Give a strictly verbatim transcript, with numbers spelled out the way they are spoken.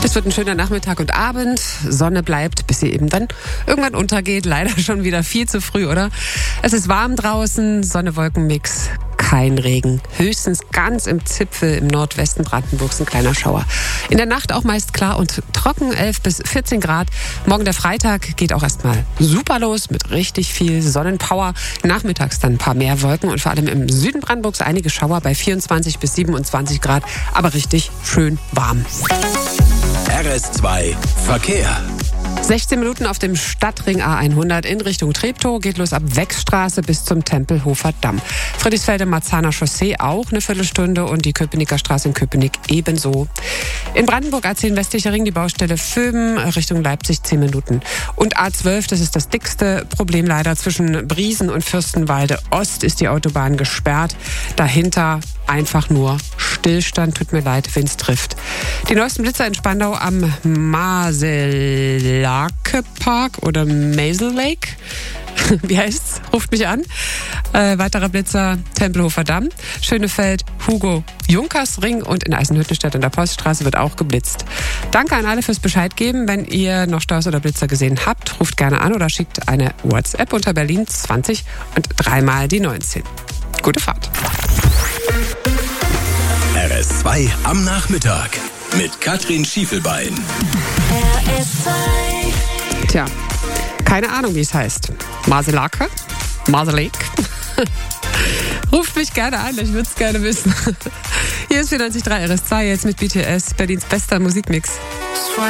Es wird ein schöner Nachmittag und Abend. Sonne bleibt, bis sie eben dann irgendwann untergeht. Leider schon wieder viel zu früh, oder? Es ist warm draußen, Sonne-Wolken-Mix. Kein Regen, höchstens ganz im Zipfel im Nordwesten Brandenburgs ein kleiner Schauer. In der Nacht auch meist klar und trocken, elf bis vierzehn Grad. Morgen der Freitag geht auch erstmal super los mit richtig viel Sonnenpower. Nachmittags dann ein paar mehr Wolken und vor allem im Süden Brandenburgs einige Schauer bei vierundzwanzig bis siebenundzwanzig Grad, aber richtig schön warm. R S zwei Verkehr. sechzehn Minuten auf dem Stadtring A hundert in Richtung Treptow. Geht los ab Wechsstraße bis zum Tempelhofer Damm. Friedrichsfelde-Marzahner Chaussee auch eine Viertelstunde und die Köpenicker Straße in Köpenick ebenso. In Brandenburg A zehn westlicher Ring die Baustelle Vöben Richtung Leipzig zehn Minuten. Und A zwölf, das ist das dickste Problem leider, zwischen Briesen und Fürstenwalde Ost ist die Autobahn gesperrt. Dahinter einfach nur Stillstand. Tut mir leid, wen es trifft. Die neuesten Blitzer in Spandau am Maselake Park oder Masel Lake. Wie heißt's? Ruft mich an. Äh, weiterer Blitzer Tempelhofer Damm, Schönefeld, Hugo Junkers Ring und in Eisenhüttenstadt an der Poststraße wird auch geblitzt. Danke an alle fürs Bescheid geben. Wenn ihr noch Staus oder Blitzer gesehen habt, ruft gerne an oder schickt eine WhatsApp unter Berlin zwanzig und dreimal die neunzehn. Gute Fahrt. R S zwei am Nachmittag mit Katrin Schiefelbein. R S zwei. Tja, keine Ahnung, wie es heißt. Maselake? Maselake? Ruft mich gerne an, ich würde es gerne wissen. Hier ist vierundneunzig Komma drei R S zwei, jetzt mit B T S, Berlins bester Musikmix.